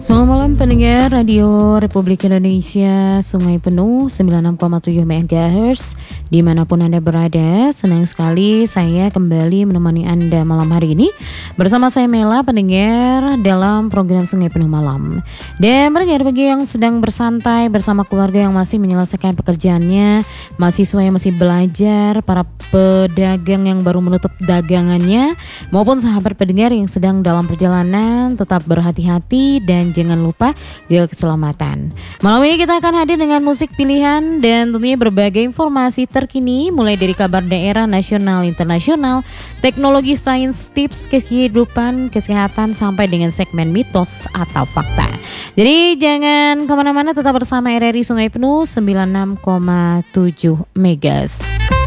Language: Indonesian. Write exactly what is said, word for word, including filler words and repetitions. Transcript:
Selamat malam pendengar Radio Republik Indonesia Sungai Penuh sembilan puluh enam koma tujuh megahertz dimanapun Anda berada. Senang sekali saya kembali menemani Anda malam hari ini bersama saya Mela pendengar dalam program Sungai Penuh Malam. Dan pendengar bagi yang sedang bersantai bersama keluarga yang masih menyelesaikan pekerjaannya, mahasiswa yang masih belajar, para pedagang yang baru menutup dagangannya, maupun sahabat pendengar yang sedang dalam perjalanan, tetap berhati-hati dan jangan lupa jaga keselamatan. Malam ini kita akan hadir dengan musik pilihan dan tentunya berbagai informasi terkini mulai dari kabar daerah, nasional, internasional, teknologi, sains, tips kehidupan, kesehatan sampai dengan segmen mitos atau fakta. Jadi jangan kemana-mana, tetap bersama R R I Sungai Penuh sembilan puluh enam koma tujuh Megas.